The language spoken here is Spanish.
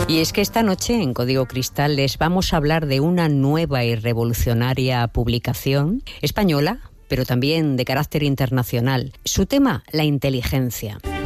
Y es que esta noche en Código Cristal les vamos a hablar de una nueva y revolucionaria publicación española, pero también de carácter internacional. Su tema, la inteligencia.